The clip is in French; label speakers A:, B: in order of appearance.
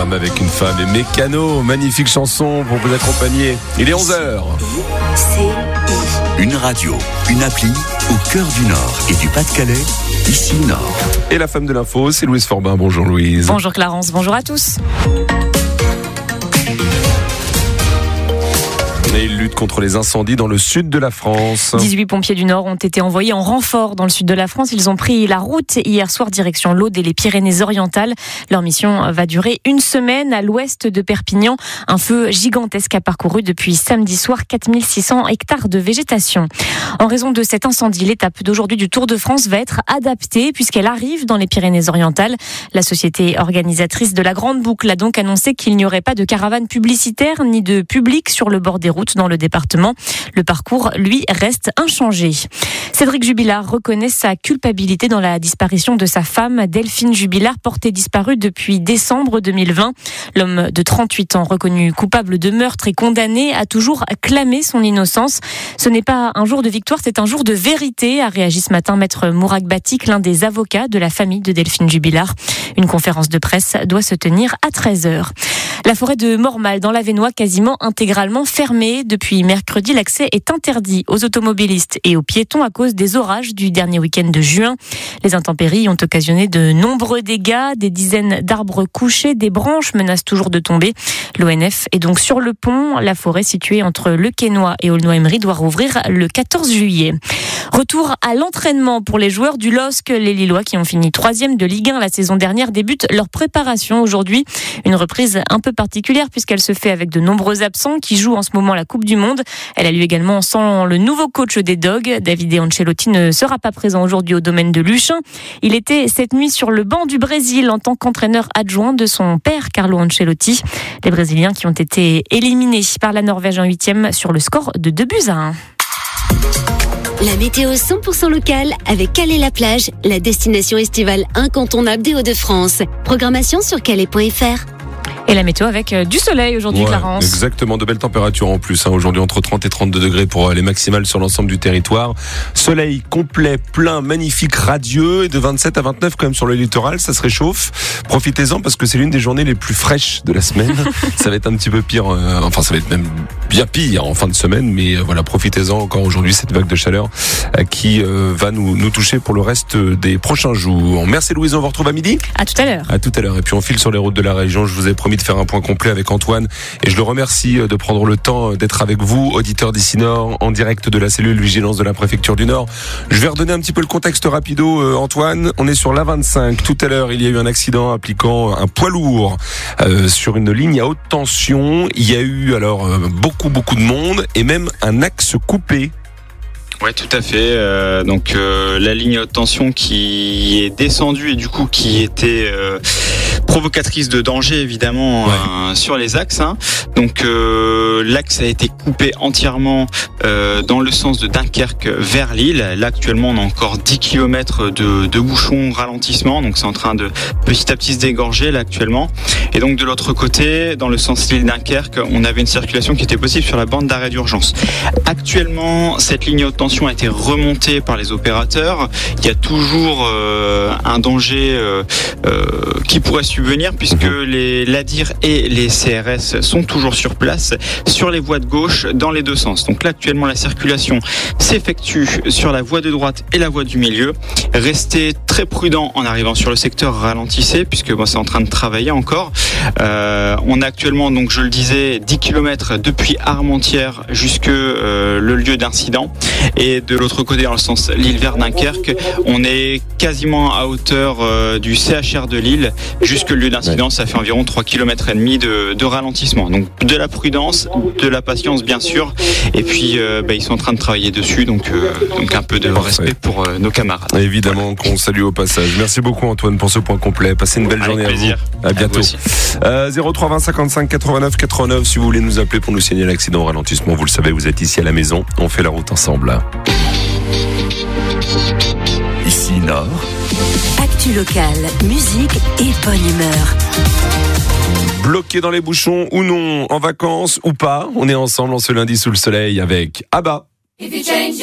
A: femme avec une femme et Mécano, magnifique chanson pour vous accompagner. Il est 11h.
B: Une radio, une appli au cœur du Nord et du Pas-de-Calais, ici Nord.
A: Et la femme de l'info, c'est Louise Forbin. Bonjour Louise.
C: Bonjour Clarence, bonjour à tous.
A: Et il lutte contre les incendies dans le sud de la France.
C: 18 pompiers du Nord ont été envoyés en renfort dans le sud de la France. Ils ont pris la route hier soir direction l'Aude et les Pyrénées-Orientales. Leur mission va durer une semaine à l'ouest de Perpignan. Un feu gigantesque a parcouru depuis samedi soir 4600 hectares de végétation. En raison de cet incendie, l'étape d'aujourd'hui du Tour de France va être adaptée puisqu'elle arrive dans les Pyrénées-Orientales. La société organisatrice de la Grande Boucle a donc annoncé qu'il n'y aurait pas de caravane publicitaire ni de public sur le bord des routes dans le département. Le parcours, lui, reste inchangé. Cédric Jubilard reconnaît sa culpabilité dans la disparition de sa femme, Delphine Jubilard, portée disparue depuis décembre 2020. L'homme de 38 ans, reconnu coupable de meurtre et condamné, a toujours clamé son innocence. Ce n'est pas un jour de victoire, c'est un jour de vérité, a réagi ce matin Maître Mourag Batik, l'un des avocats de la famille de Delphine Jubilard. Une conférence de presse doit se tenir à 13h. La forêt de Mormal dans l'Avesnois, quasiment intégralement fermée. Depuis mercredi, l'accès est interdit aux automobilistes et aux piétons à cause des orages du dernier week-end de juin. Les intempéries ont occasionné de nombreux dégâts, des dizaines d'arbres couchés, des branches menacent toujours de tomber. L'ONF est donc sur le pont. La forêt située entre Le Quesnoy et Aulnoy-Emery doit rouvrir le 14 juillet. Retour à l'entraînement pour les joueurs du LOSC. Les Lillois qui ont fini 3e de Ligue 1 la saison dernière débutent leur préparation aujourd'hui. Une reprise un peu particulière puisqu'elle se fait avec de nombreux absents qui jouent en ce moment la Coupe du Monde. Elle a lieu également sans le nouveau coach des Dogs. Davide Ancelotti ne sera pas présent aujourd'hui au domaine de Luchin. Il était cette nuit sur le banc du Brésil en tant qu'entraîneur adjoint de son père Carlo Ancelotti. Les Brésiliens qui ont été éliminés par la Norvège en 8e sur le score de 2-1.
D: La météo 100% locale avec Calais-la-Plage, la destination estivale incontournable des Hauts-de-France. Programmation sur calais.fr.
C: Et la météo avec du soleil aujourd'hui, Clarence.
A: Exactement, de belles températures en plus. Aujourd'hui, entre 30 et 32 degrés pour les maximales sur l'ensemble du territoire. Soleil complet, plein, magnifique, radieux. Et de 27 à 29 quand même sur le littoral, ça se réchauffe. Profitez-en parce que c'est l'une des journées les plus fraîches de la semaine. Ça va être un petit peu pire, ça va être même bien pire en fin de semaine. Mais voilà, profitez-en encore aujourd'hui, cette vague de chaleur qui va nous toucher pour le reste des prochains jours. Merci Louise, on vous retrouve à midi.
C: À tout à l'heure.
A: À tout à l'heure. Et puis on file sur les routes de la région. Je vous ai promis de faire un point complet avec Antoine et je le remercie de prendre le temps d'être avec vous, auditeurs d'ici Nord, en direct de la cellule vigilance de la préfecture du Nord. Je vais redonner un petit peu le contexte rapido, Antoine. On est sur l'A25. Tout à l'heure, il y a eu un accident impliquant un poids lourd sur une ligne à haute tension. Il y a eu alors beaucoup de monde et même un axe coupé.
E: Ouais, tout à fait. La ligne à haute tension qui est descendue et du coup qui était provocatrice de danger évidemment sur les axes. L'axe a été coupé entièrement dans le sens de Dunkerque vers Lille. Là actuellement on a encore 10 km de bouchons ralentissement, donc c'est en train de petit à petit se dégorger là actuellement. Et donc de l'autre côté, dans le sens Lille-Dunkerque, on avait une circulation qui était possible sur la bande d'arrêt d'urgence. Actuellement, cette ligne à haute tension a été remontée par les opérateurs. Il y a toujours un danger qui pourrait subvenir puisque l'ADIR et les CRS sont toujours sur place sur les voies de gauche dans les deux sens. Donc là actuellement la circulation s'effectue sur la voie de droite et la voie du milieu. Restez très prudent en arrivant sur le secteur, ralentissez puisque c'est en train de travailler encore. On a actuellement, donc je le disais, 10 km depuis Armentières jusque le lieu d'incident. Et de l'autre côté, dans le sens Lille vers Dunkerque, on est quasiment à hauteur du CHR de Lille jusque le lieu d'incident. Ça fait environ 3,5 km de ralentissement. Donc de la prudence, de la patience bien sûr. Et puis ils sont en train de travailler dessus, donc un peu de respect pour nos camarades.
A: Évidemment qu'on salue au passage. Merci beaucoup Antoine pour ce point complet. Passez une belle journée
E: plaisir.
A: À vous. À bientôt. 03 20 55 89 89 si vous voulez nous appeler pour nous signaler l'accident au ralentissement. Vous le savez, vous êtes ici à la maison. On fait la route ensemble.
B: Ici Nord.
D: Actu locale, musique et bonne humeur.
A: Bloqué dans les bouchons ou non, en vacances ou pas, on est ensemble en ce lundi sous le soleil avec Abba.